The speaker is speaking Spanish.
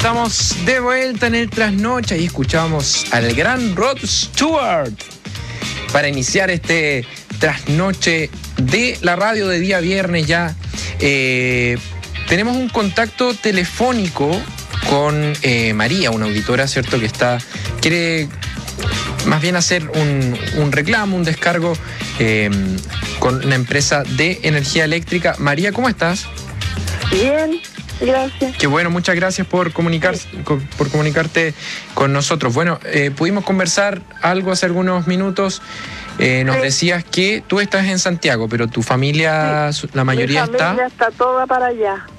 estamos de vuelta en el trasnoche y escuchamos al gran Rod Stewart para iniciar este trasnoche de la radio de día viernes ya. Tenemos un contacto telefónico con María, una auditora, ¿cierto? Que quiere más bien hacer un reclamo, un descargo con una empresa de energía eléctrica. María, ¿cómo estás? Bien, gracias. Qué bueno, muchas gracias por comunicarte con nosotros. Bueno, pudimos conversar algo hace algunos minutos. Nos decías que tú estás en Santiago, pero tu familia, la mayoría Mi familia está toda para allá.